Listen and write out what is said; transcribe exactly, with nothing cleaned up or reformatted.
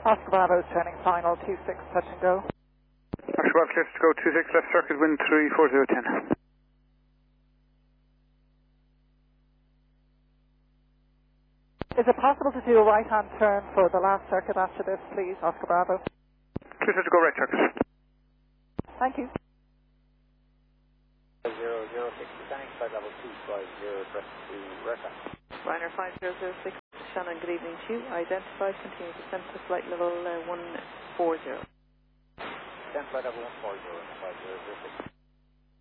Oscar Bravo is turning final, two six, touch and go. Oscar Bravo, clear to go, two six, left circuit, wind three four zero ten. Is it possible to do a right-hand turn for the last circuit after this, please, Oscar Bravo? Clear to go, right circuit. Thank you. zero zero six, descending flight level two five zero, press to aircraft. Ryanair five zero zero six, Shannon, good evening to you. Identified, continue descent to flight level uh, one four zero. Descent flight level one four zero, five zero zero six.